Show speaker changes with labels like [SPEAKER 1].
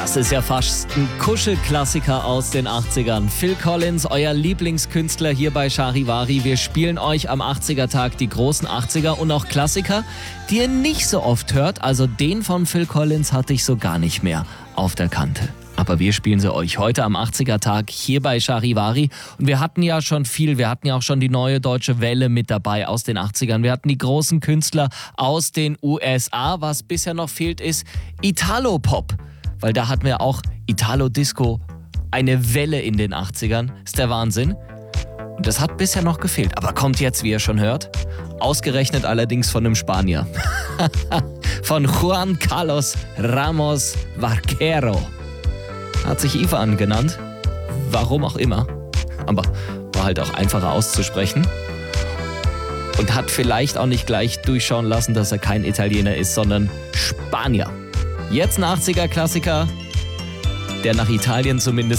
[SPEAKER 1] Das ist ja fast ein Kuschelklassiker aus den 80ern. Phil Collins, euer Lieblingskünstler hier bei Charivari. Wir spielen euch am 80er-Tag die großen 80er und auch Klassiker, die ihr nicht so oft hört. Also den von Phil Collins hatte ich so gar nicht mehr auf der Kante. Aber wir spielen sie euch heute am 80er-Tag hier bei Charivari. Und wir hatten ja schon viel. Wir hatten ja auch schon die neue deutsche Welle mit dabei aus den 80ern. Wir hatten die großen Künstler aus den USA. Was bisher noch fehlt, ist Italo-Pop. Weil da hatten wir auch Italo-Disco, eine Welle in den 80ern. Ist der Wahnsinn. Und das hat bisher noch gefehlt. Aber kommt jetzt, wie ihr schon hört. Ausgerechnet allerdings von einem Spanier. Von Juan Carlos Ramos Vaquero. Hat sich Ivan genannt. Warum auch immer. Aber war halt auch einfacher auszusprechen. Und hat vielleicht auch nicht gleich durchschauen lassen, dass er kein Italiener ist, sondern Spanier. Jetzt ein 80er-Klassiker, der nach Italien zumindest